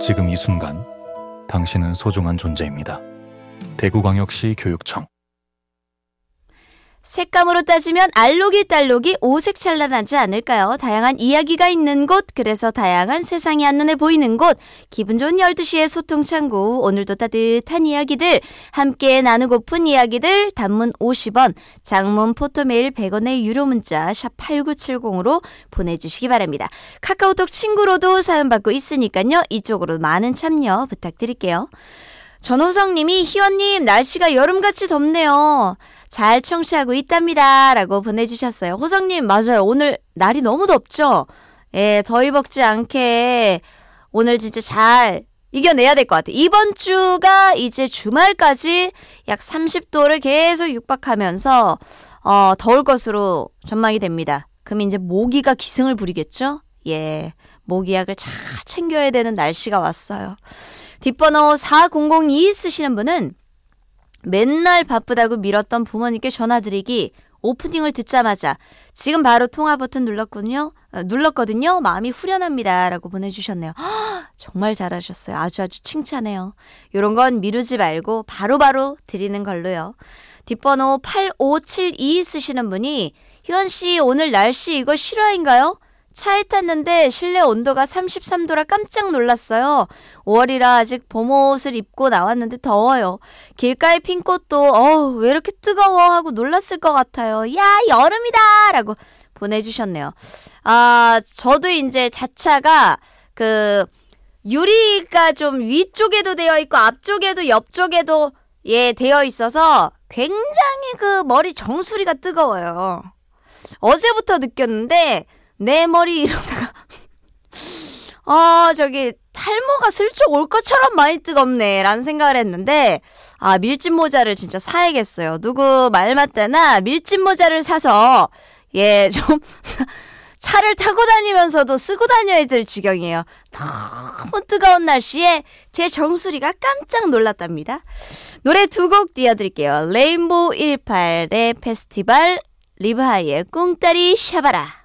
지금 이 순간 당신은 소중한 존재입니다. 대구광역시 교육청. 색감으로 따지면 알록이 딸록이 오색찬란하지 않을까요? 다양한 이야기가 있는 곳, 그래서 다양한 세상이 한눈에 보이는 곳, 기분 좋은 12시의 소통창구. 오늘도 따뜻한 이야기들, 함께 나누고픈 이야기들, 단문 50원, 장문 포토메일 100원의 유료 문자 샵 8970으로 보내주시기 바랍니다. 카카오톡 친구로도 사연 받고 있으니까요. 이쪽으로 많은 참여 부탁드릴게요. 전호성님이 희원님 날씨가 여름같이 덥네요. 잘 청취하고 있답니다 라고 보내주셨어요. 호성님 맞아요. 오늘 날이 너무 덥죠? 예, 더위 먹지 않게 오늘 진짜 잘 이겨내야 될 것 같아요. 이번 주가 이제 주말까지 약 30도를 계속 육박하면서 더울 것으로 전망이 됩니다. 그럼 이제 모기가 기승을 부리겠죠? 예, 모기약을 잘 챙겨야 되는 날씨가 왔어요. 뒷번호 4002 쓰시는 분은 맨날 바쁘다고 미뤘던 부모님께 전화드리기, 오프닝을 듣자마자 지금 바로 통화 버튼 눌렀거든요. 마음이 후련합니다 라고 보내주셨네요. 정말 잘하셨어요. 아주 칭찬해요. 이런 건 미루지 말고 바로바로 드리는 걸로요. 뒷번호 8572 쓰시는 분이 희원씨 오늘 날씨 이거 실화인가요? 차에 탔는데 실내 온도가 33도라 깜짝 놀랐어요. 5월이라 아직 봄옷을 입고 나왔는데 더워요. 길가의 핀 꽃도 왜 이렇게 뜨거워 하고 놀랐을 것 같아요. 야, 여름이다 라고 보내주셨네요. 저도 이제 자차가 유리가 좀 위쪽에도 되어 있고 앞쪽에도 옆쪽에도 되어 있어서 굉장히 머리 정수리가 뜨거워요. 어제부터 느꼈는데 내 머리 이러다가 탈모가 슬쩍 올 것처럼 많이 뜨겁네 라는 생각을 했는데 밀짚 모자를 진짜 사야겠어요. 누구 말 맞다나 밀짚 모자를 사서 좀 차를 타고 다니면서도 쓰고 다녀야 될 지경이에요. 너무 뜨거운 날씨에 제 정수리가 깜짝 놀랐답니다. 노래 2곡 띄워드릴게요. 레인보우 18의 페스티벌, 리브하이의 꿍따리 샤바라.